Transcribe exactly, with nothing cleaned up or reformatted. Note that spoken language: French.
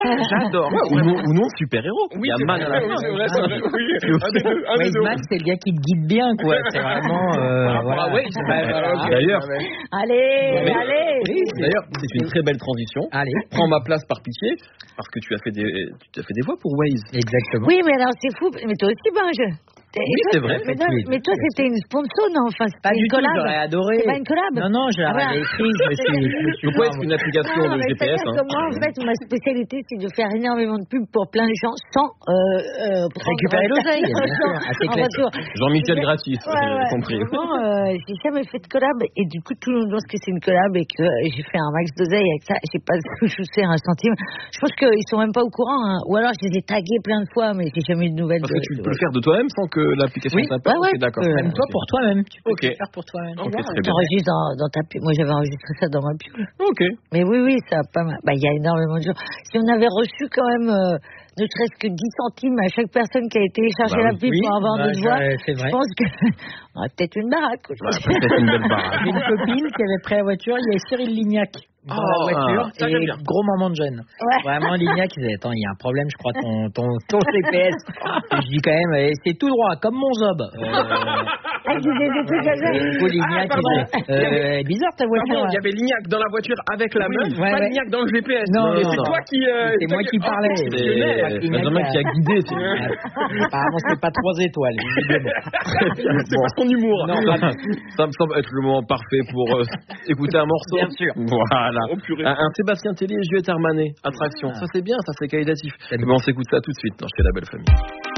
J'adore. Ou non, ou non super-héros. Oui, il y a c'est Man vrai, à la oui, fin. c'est vrai, c'est vrai. Oui, un des deux, un des deux. Waze Man, c'est le gars qui te guide bien, quoi. C'est vraiment. Euh, Par rapport voilà. à Waze. Ouais, voilà. Ok. D'ailleurs, Allez, Oui. allez. D'ailleurs, c'est une très belle transition. Allez. Prends ma place par pitié, parce que tu as fait des, tu as fait des voix pour Waze. Exactement. Oui, mais alors c'est fou. Mais toi aussi, Benj. Et Oui, toi, c'est vrai. Mais, non, Oui, mais toi, bien c'était une sponsor, non? Enfin, c'est Pas une du tout, collab. j'aurais adoré. C'est pas une collab. Non, non, je Ah, voilà. l'avais écrit, je me suis. je me suis Donc ouais, pas- c'est une application Non, de mais G P S. c'est-à-dire Hein. que moi, en fait, ma spécialité, c'est de faire énormément de pubs pour plein de gens sans euh, euh, prendre- Récupérer l'oseille, bien sûr, à tes en clés. retour. Jean-Michel gratis, Ouais, j'ai ouais. compris. Vraiment, euh, j'ai jamais fait de collab et du coup, tout le monde pense que c'est une collab et que euh, j'ai fait un max d'oseille avec ça. J'ai pas touché un centime. Je pense qu'ils sont même pas au courant. Hein. Ou alors, je les ai tagués plein de fois, mais j'ai jamais eu de nouvelles. Parce de, que tu de- peux le faire de toi-même sans que l'application Oui, t'impacte. ouais, ouais, Ok, d'accord. tu peux. Même toi, Ok. pour toi-même. Tu peux Ok. le faire pour toi-même. Ok, très bien. T'enregistres dans, dans ta pub. Moi, j'avais enregistré ça dans ma pub. Ok. Mais oui, oui, ça a pas mal. Bah, il y a énormément de gens. Si on avait reçu quand même, euh, ne serait-ce que dix centimes à chaque personne qui a téléchargé Bah la oui. pub Oui, pour avoir bah, notre voix, je- c'est je vrai. pense que on aurait peut-être une baraque. Ouais, peut-être une belle baraque. J'ai une copine qui avait pris la voiture, il y avait Cyril Lignac dans Oh, la voiture ça, et j'aime bien. gros moment de gêne. Ouais. Vraiment Lignac, il disait attends, il y a un problème, je crois ton ton ton G P S. Et je dis quand même eh, c'est tout droit comme mon zob. Euh, Elle disait des trucs comme ça. et du coup Lignac Ah, il pardon. disait euh, bizarre ta voiture. Pardon, il y là. avait Lignac dans la voiture avec la Oui, meuf, ouais, pas ouais. Lignac dans le G P S. Non, Et non, c'est non. toi qui. euh, C'est moi qui oh, parlais. c'est C'est exceptionnel. Benjamin qui a guidé. c'est- Ouais. Apparemment c'est pas trois étoiles. visiblement. C'est pas son humour. Non, ça, ça me semble être le moment parfait pour euh, écouter un morceau. Bien sûr. Voilà. Oh, purée. Un, un Sébastien Tellier et Juliette Armanet. Attraction. Ah. Ça c'est bien, ça c'est qualitatif. C'est Mais on s'écoute ça tout de suite dans Chez la Belle Famille.